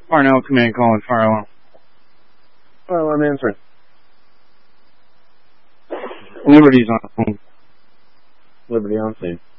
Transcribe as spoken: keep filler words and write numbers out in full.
Farnell command calling fire alarm. Well, I'm answering. Liberty's on the phone. Liberty on scene.